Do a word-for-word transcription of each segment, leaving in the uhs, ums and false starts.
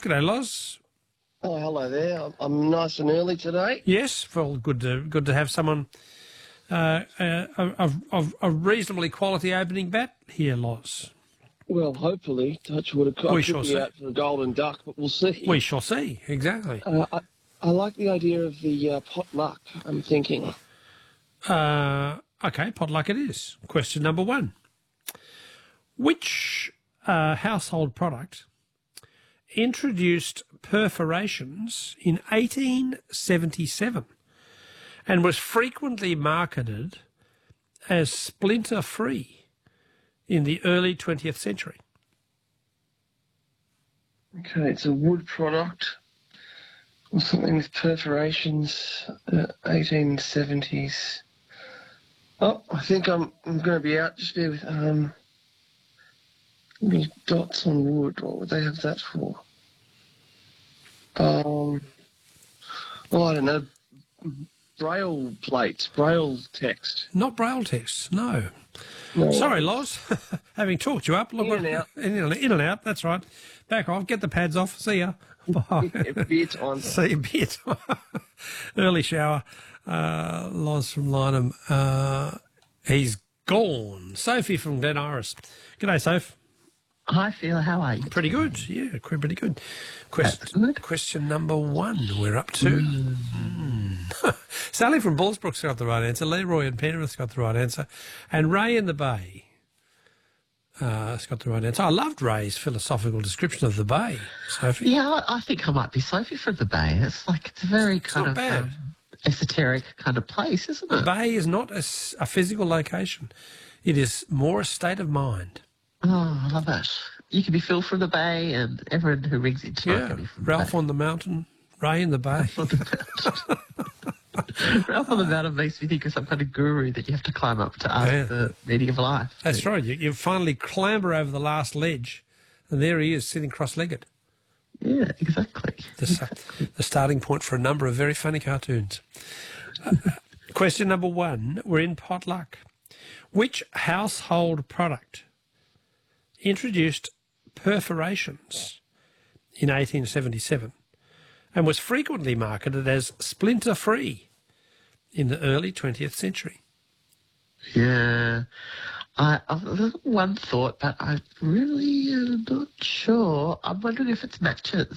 G'day, Loz. Oh, hello there. I'm, I'm nice and early today. Yes, well, good to good to have someone uh, uh, of, of a reasonably quality opening bat here, Loz. Well, hopefully, touch wood, I We could shall be see. out for the golden duck, but we'll see. We shall see, exactly. Uh, I, I like the idea of the uh, potluck, I'm thinking. Uh, okay, potluck it is. Question number one. Which uh, household product introduced perforations in eighteen seventy-seven and was frequently marketed as splinter-free in the early twentieth century? Okay, it's a wood product or something with perforations, uh, eighteen seventies. Oh, I think I'm I'm going to be out just there with um little dots on wood. What would they have that for? Um, oh, I don't know. Braille plates, Braille text. Not Braille text, no. No. Sorry, Loz. Having talked you up. Look, In and out. In and, in and out, that's right. Back off, get the pads off. See ya. Bye. Beer time. See you, beer time. Early shower. Uh, Loz from Lynham. Uh, he's gone. Sophie from Glen Iris. G'day, Soph. Hi, Phil. How are you? Pretty good. Yeah, qu- pretty good. Question, That's good. question number one we're up to. Mm. Mm. Sally from Bullsbrook's got the right answer. Leroy and Penrith's got the right answer. And Ray in the Bay uh, has got the right answer. I loved Ray's philosophical description of the Bay, Sophie. Yeah, I, I think I might be Sophie from the Bay. It's like it's a very kind not of bad. um, esoteric kind of place, isn't The it? Bay is not a, s- a physical location. It is more a state of mind. Oh, I love it. You can be Phil from the Bay, and everyone who rings in tonight Yeah, can be from Ralph the on the mountain, Ray in the Bay. Bay. Ralph on the Mountain makes me think of some kind of guru that you have to climb up to ask Yeah. the meaning of life. That's right. You, you finally clamber over the last ledge, and there he is sitting cross-legged. Yeah, exactly. The, sta- the starting point for a number of very funny cartoons. Uh, question number one. We're in potluck. Which household product introduced perforations in eighteen seventy-seven and was frequently marketed as splinter-free in the early twentieth century? Yeah. I, I've got one thought, but I'm really uh, not sure. I'm wondering if it's matches.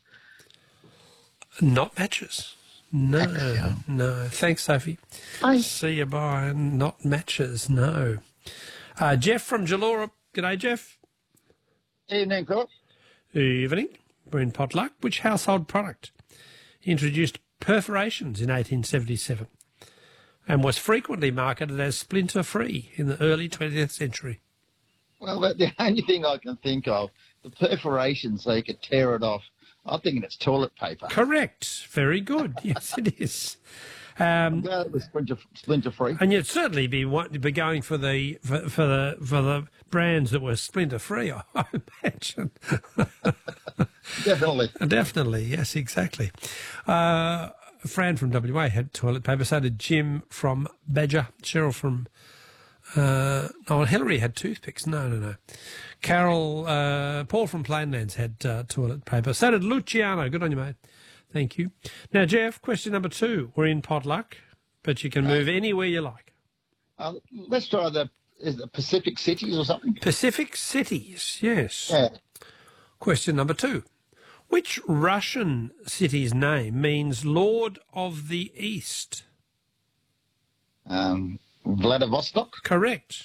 Not matches. No, Thanks, Phil. no. Thanks, Sophie. Bye. See you, bye. Not matches, no. Uh, Jeff from Jalora. G'day, Jeff. Evening, Phil. Evening. We're in potluck. Which household product introduced perforations in eighteen seventy-seven and was frequently marketed as splinter-free in the early twentieth century? Well, the- the only thing I can think of, the perforation so you could tear it off. I'm thinking it's toilet paper. Correct. Very good. Yes, it is. Um, Well, it was splinter, splinter free. and you'd certainly be want, be going for the for, for the for the brands that were splinter-free, I imagine. Definitely. Definitely, yes, exactly. Uh, Fran from W A had toilet paper, so did Jim from Badger, Cheryl from... Uh, oh, Hillary had toothpicks. No, no, no. Carol, uh, Paul from Plainlands had uh, toilet paper. So did Luciano. Good on you, mate. Thank you. Now, Jeff, question number two. We're in potluck, but you can move anywhere you like. Uh, let's try the is it Pacific Cities or something. Pacific cities, yes. Yeah. Question number two. Which Russian city's name means Lord of the East? Um, Vladivostok. Correct.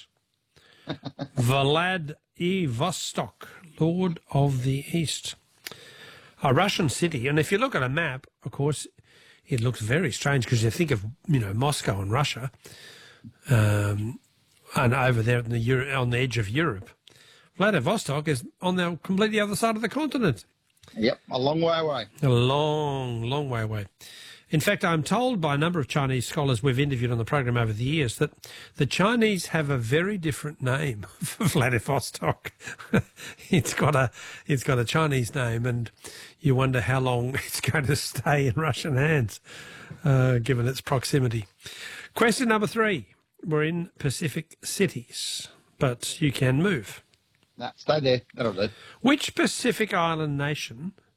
Vladivostok, Lord of the East. A Russian city, and if you look at a map, of course, it looks very strange because you think of, you know, Moscow and Russia, um, and over there on the, Euro- on the edge of Europe. Vladivostok is on the completely other side of the continent. Yep, a long way away. A long, long way away. In fact, I'm told by a number of Chinese scholars we've interviewed on the program over the years that the Chinese have a very different name for Vladivostok. it's got a it's got a Chinese name, and you wonder how long it's going to stay in Russian hands, uh, given its proximity. Question number three. We're in Pacific cities, but you can move. Nah, stay there. That'll do. Which Pacific Island nation